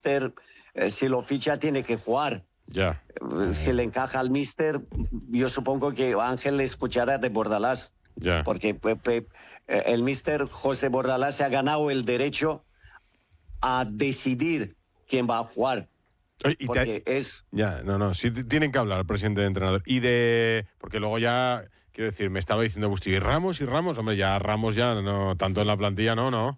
míster, si lo ficha, tiene que jugar. Ya. Si le encaja al míster, yo supongo que Ángel le escuchará de Bordalás. Ya. Porque el míster José Bordalás se ha ganado el derecho a decidir quién va a jugar. Porque es... Ya, no, sí tienen que hablar el presidente de entrenador. Porque luego ya, quiero decir, me estaba diciendo Bustillo, ¿y Ramos? Hombre, ya Ramos ya no, tanto en la plantilla no.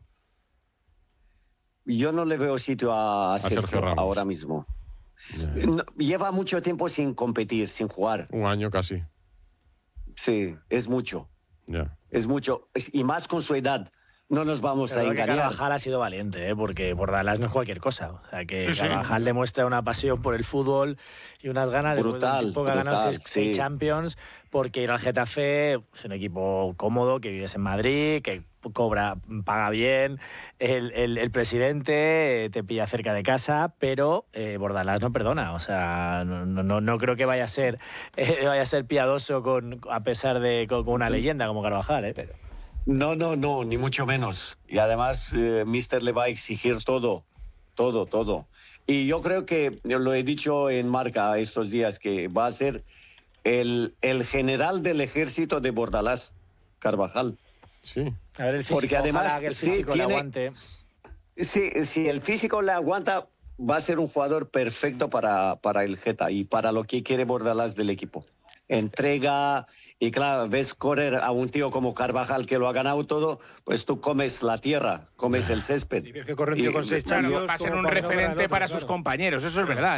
Yo no le veo sitio a Sergio Ramos ahora mismo. No, lleva mucho tiempo sin competir, sin jugar. Un año casi. Sí, es mucho. Ya. Es mucho. Y más con su edad. No nos vamos a engañar. Carvajal ha sido valiente, porque Bordalás no es cualquier cosa. O sea, que Carvajal demuestra una pasión por el fútbol y unas ganas brutal, de un tipo que ha ganado 6 Champions, porque ir al Getafe es un equipo cómodo, que vives en Madrid, que paga bien, el presidente te pilla cerca de casa, pero Bordalás no perdona. O sea, no creo que vaya a ser piadoso a pesar de con una leyenda como Carvajal, pero... No, ni mucho menos. Y además, Mister le va a exigir todo. Y yo creo que, lo he dicho en Marca estos días, que va a ser el general del ejército de Bordalás, Carvajal. Sí. A ver el físico, porque además, que el físico le aguante. Sí, si el físico le aguanta, va a ser un jugador perfecto para el Geta y para lo que quiere Bordalás del equipo. Entrega, y claro, ves correr a un tío como Carvajal que lo ha ganado todo, pues tú comes la tierra, comes el césped. Y ves que corre un tío con 6 Champions, va a ser un referente para sus compañeros, eso es verdad,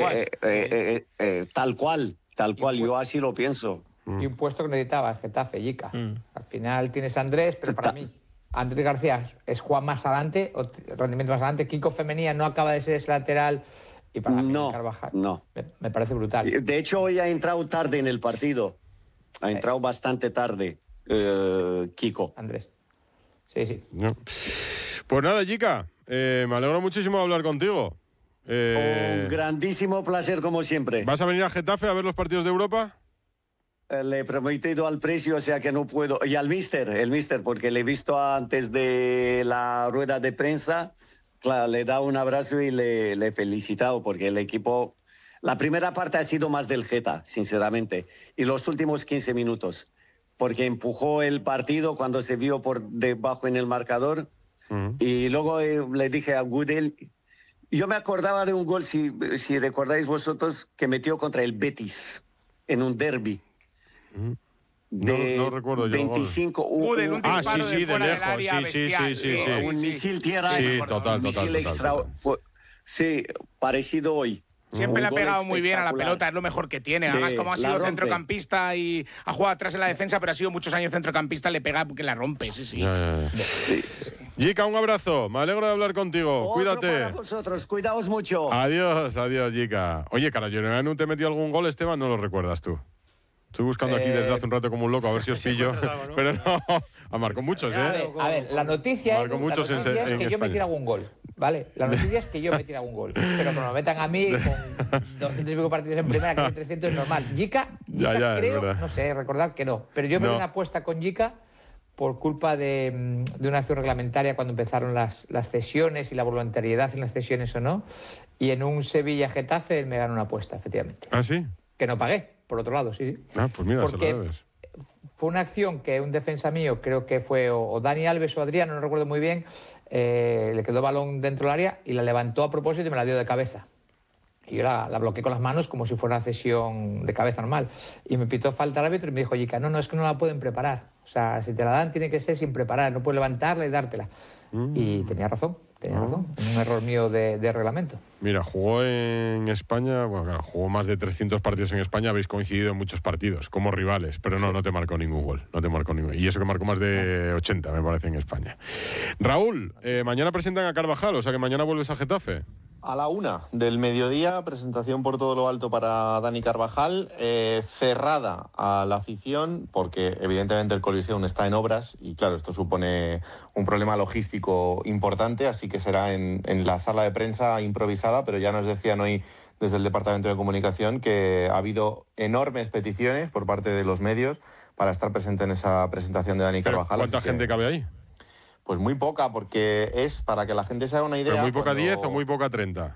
tal cual. Tal cual, yo así lo pienso. Y un puesto que necesitaba, el Getafe, Yica. Al final tienes a Andrés, pero para mí, Andrés García es Juan más adelante, rendimiento más adelante. Kiko Femenía no acaba de ser ese lateral. Y para mí, Carvajal, me parece brutal. De hecho, hoy ha entrado tarde en el partido. Ha entrado bastante tarde, Kiko. Andrés. Sí. No. Pues nada, Yica, me alegro muchísimo de hablar contigo. Un grandísimo placer, como siempre. ¿Vas a venir a Getafe a ver los partidos de Europa? Le he prometido al precio, o sea que no puedo. Y al el míster, porque le he visto antes de la rueda de prensa. Claro, le he dado un abrazo y le he felicitado, porque el equipo... La primera parte ha sido más del Geta, sinceramente, y los últimos 15 minutos, porque empujó el partido cuando se vio por debajo en el marcador, y luego le dije a Gudel... Yo me acordaba de un gol, si recordáis vosotros, que metió contra el Betis, en un derbi. No recuerdo yo. 25 un disparo de fuera del área bestial. Sí. Un misil tierra. Sí, total. Sí, parecido hoy. Siempre le ha pegado muy bien a la pelota, es lo mejor que tiene. Además, como ha sido centrocampista y ha jugado atrás en la defensa, pero ha sido muchos años centrocampista, le pega porque la rompe, sí. Yica, un abrazo. Me alegro de hablar contigo. Cuídate. Para vosotros, cuidaos mucho. Adiós, Yica. Oye, Carayo, ¿te metió algún gol, Esteban? No lo recuerdas tú. Estoy buscando aquí desde hace un rato como un loco, a ver si os pillo. Pero no, marcó muchos, ¿eh? A ver, la noticia es que yo me tire algún gol, ¿vale? La noticia es que yo me tire algún gol. Pero que me metan a mí con 200 y pico partidos en primera, que en 300 es normal. Yica creo, no sé, recordar que no. Pero yo me di una apuesta con Yica por culpa de una acción reglamentaria cuando empezaron las cesiones y la voluntariedad en las cesiones o no. Y en un Sevilla-Getafe él me ganó una apuesta, efectivamente. ¿Ah, sí? Que no pagué. Por otro lado, sí. Pues mira, porque se lo debes. Fue una acción que un defensa mío, creo que fue o Dani Alves o Adriano, no recuerdo muy bien, le quedó balón dentro del área y la levantó a propósito y me la dio de cabeza. Y yo la bloqueé con las manos como si fuera una cesión de cabeza normal. Y me pitó falta el árbitro y me dijo, Yica, no, es que no la pueden preparar. O sea, si te la dan tiene que ser sin preparar, no puedes levantarla y dártela. Y tenía razón. Un error mío de reglamento. Mira, jugó en España, jugó más de 300 partidos en España, habéis coincidido en muchos partidos, como rivales, pero no te marcó ningún gol, Y eso que marcó más de 80, me parece, en España. Raúl, mañana presentan a Carvajal, o sea que mañana vuelves a Getafe. A la 1 del mediodía, presentación por todo lo alto para Dani Carvajal, cerrada a la afición, porque evidentemente el Coliseum está en obras y claro, esto supone un problema logístico importante, así que será en la sala de prensa improvisada, pero ya nos decían hoy desde el Departamento de Comunicación que ha habido enormes peticiones por parte de los medios para estar presente en esa presentación de Dani Carvajal. ¿Cuánta gente cabe ahí? Pues muy poca, porque es para que la gente se haga una idea. ¿Pero muy poca 10 o muy poca 30?